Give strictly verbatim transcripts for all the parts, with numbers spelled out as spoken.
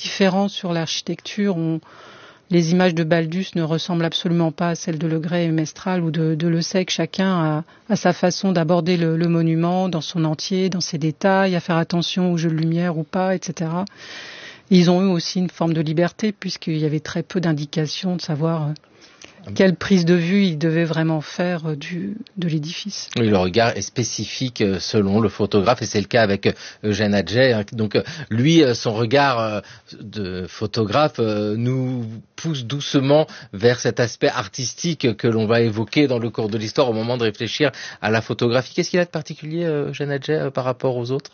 différent sur l'architecture. On, les images de Baldus ne ressemblent absolument pas à celles de Le Gray et Mestral ou de, de Le Sec. Chacun a, a sa façon d'aborder le, le monument dans son entier, dans ses détails, à faire attention aux jeux de lumière ou pas, et cetera. Et ils ont eu aussi une forme de liberté puisqu'il y avait très peu d'indications de savoir quelle prise de vue ils devaient vraiment faire du, de l'édifice. Oui, le regard est spécifique selon le photographe et c'est le cas avec Eugène Adjet. Donc lui, son regard de photographe nous pousse doucement vers cet aspect artistique que l'on va évoquer dans le cours de l'histoire au moment de réfléchir à la photographie. Qu'est-ce qu'il a de particulier, Eugène Adjet, par rapport aux autres ?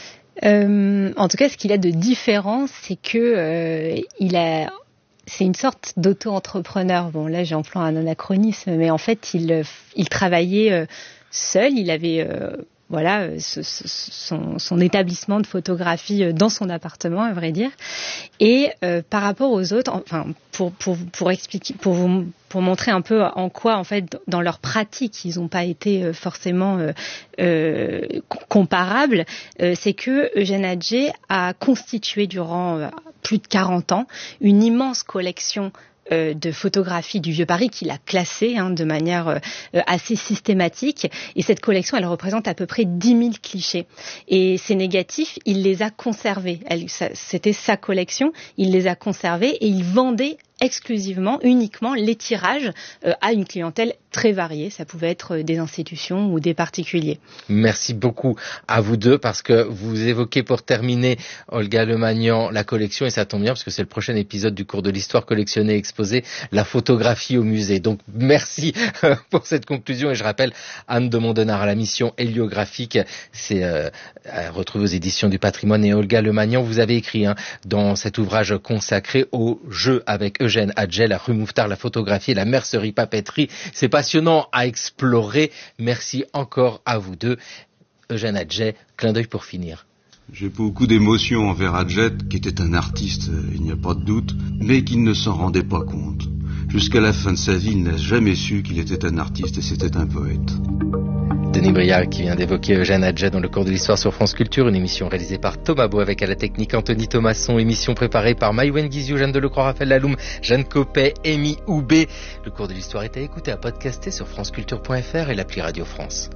Euh, en tout cas, ce qu'il a de différent, c'est que euh, il a, c'est une sorte d'auto-entrepreneur. Bon, là, j'emploie un anachronisme, mais en fait, il, il travaillait euh, seul. Il avait, euh, voilà, ce, ce, son, son établissement de photographie dans son appartement, à vrai dire. Et euh, par rapport aux autres, enfin, pour pour pour expliquer, pour vous pour montrer un peu en quoi, en fait, dans leur pratique, ils n'ont pas été forcément euh, euh, comparables, euh, c'est que Eugène Adjet a constitué durant euh, plus de quarante ans une immense collection euh, de photographies du Vieux-Paris qu'il a classées hein, de manière euh, assez systématique. Et cette collection, elle représente à peu près dix mille clichés. Et ces négatifs, il les a conservés. Elle, ça, c'était sa collection, il les a conservés et il vendait exclusivement, uniquement les tirages euh, à une clientèle très variée. Ça pouvait être des institutions ou des particuliers. Merci beaucoup à vous deux parce que vous évoquez pour terminer, Olga Lemagnan, la collection et ça tombe bien parce que c'est le prochain épisode du cours de l'histoire collectionnée et exposée, la photographie au musée. Donc merci pour cette conclusion et je rappelle Anne de Mondenard à la mission héliographique, c'est euh, à retrouver aux éditions du patrimoine et Olga Lemagnan, vous avez écrit hein, dans cet ouvrage consacré au jeu avec Eugène Adjet, la rue Mouffetard, la photographie et la mercerie papeterie. C'est passionnant à explorer. Merci encore à vous deux. Eugène Adjet, clin d'œil pour finir. J'ai beaucoup d'émotions envers Adjet, qui était un artiste, il n'y a pas de doute, mais qui ne s'en rendait pas compte. Jusqu'à la fin de sa vie, il n'a jamais su qu'il était un artiste et c'était un poète. Denis Briard qui vient d'évoquer Eugène Adjet dans le cours de l'histoire sur France Culture, une émission réalisée par Thomas Beau avec à la technique Anthony Thomasson, émission préparée par Maïwen Guizou, Jeanne Delecroix, Raphaël Laloum, Jeanne Copet, Amy Houbé. Le cours de l'histoire est à écouter, à podcaster sur franceculture point f r et l'appli Radio France.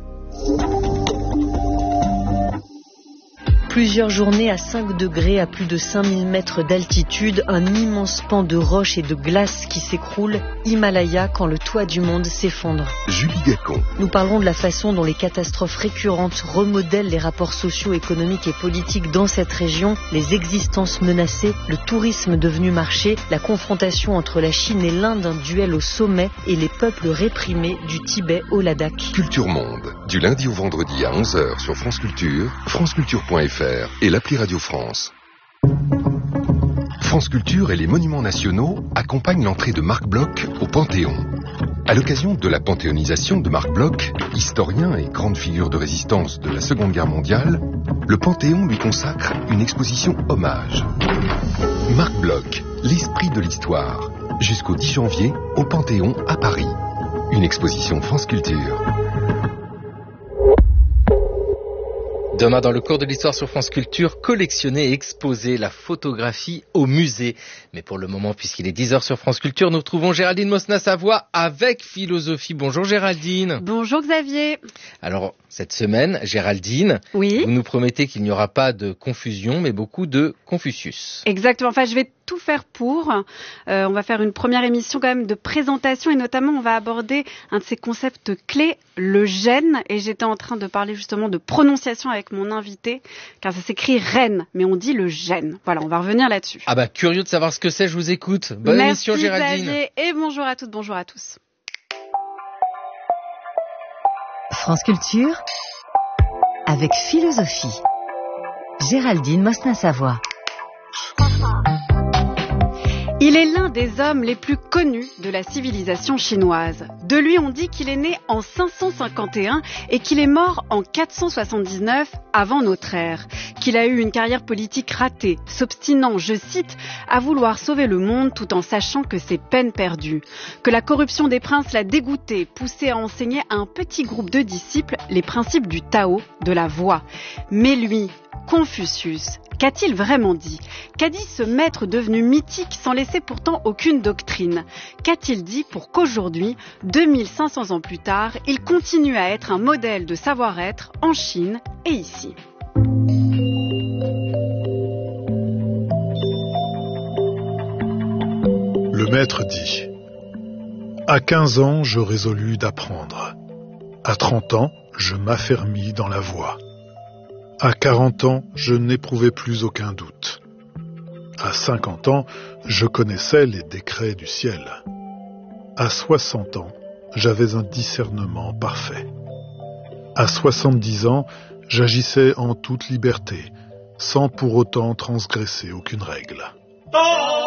Plusieurs journées à cinq degrés, à plus de cinq mille mètres d'altitude, un immense pan de roches et de glace qui s'écroule, Himalaya, quand le toit du monde s'effondre. Julie Gacon. Nous parlerons de la façon dont les catastrophes récurrentes remodèlent les rapports sociaux, économiques et politiques dans cette région, les existences menacées, le tourisme devenu marché, la confrontation entre la Chine et l'Inde, un duel au sommet, et les peuples réprimés du Tibet au Ladakh. Culture Monde, du lundi au vendredi à onze heures sur France Culture, franceculture point f r et l'appli Radio France. France Culture et les monuments nationaux accompagnent l'entrée de Marc Bloch au Panthéon. À l'occasion de la panthéonisation de Marc Bloch, historien et grande figure de résistance de la Seconde Guerre mondiale, le Panthéon lui consacre une exposition hommage. Marc Bloch, l'esprit de l'histoire, jusqu'au dix janvier au Panthéon à Paris. Une exposition France Culture. Demain, dans le cours de l'histoire sur France Culture, collectionner et exposer la photographie au musée. Mais pour le moment, puisqu'il est dix heures sur France Culture, nous retrouvons Géraldine Mosna-Savoie avec Philosophie. Bonjour Géraldine. Bonjour Xavier. Alors, cette semaine, Géraldine, oui. Vous nous promettez qu'il n'y aura pas de confusion, mais beaucoup de Confucius. Exactement. Enfin, je vais tout faire pour. Euh, on va faire une première émission quand même de présentation et notamment on va aborder un de ces concepts clés, le gène. Et j'étais en train de parler justement de prononciation avec mon invité, car ça s'écrit reine, mais on dit le gène. Voilà, on va revenir là-dessus. Ah bah curieux de savoir ce que c'est, je vous écoute. Bonne Merci émission Géraldine. Xavier, et bonjour à toutes, bonjour à tous. France Culture avec Philosophie. Géraldine Mosna-Savoie. Il est l'un des hommes les plus connus de la civilisation chinoise. De lui, on dit qu'il est né en cinq cent cinquante et un et qu'il est mort en quatre cent soixante-dix-neuf avant notre ère. Qu'il a eu une carrière politique ratée, s'obstinant, je cite, à vouloir sauver le monde tout en sachant que c'est peine perdue. Que la corruption des princes l'a dégoûté, poussé à enseigner à un petit groupe de disciples les principes du Tao, de la voie. Mais lui, Confucius, Qu'a-t-il vraiment dit ? Qu'a dit ce maître devenu mythique sans laisser pourtant aucune doctrine ? Qu'a-t-il dit pour qu'aujourd'hui, deux mille cinq cents ans plus tard, il continue à être un modèle de savoir-être en Chine et ici ? Le maître dit : à quinze ans, je résolus d'apprendre. À trente ans, je m'affermis dans la voie. À quarante ans, je n'éprouvais plus aucun doute. À cinquante ans, je connaissais les décrets du ciel. À soixante ans, j'avais un discernement parfait. À soixante-dix ans, j'agissais en toute liberté, sans pour autant transgresser aucune règle.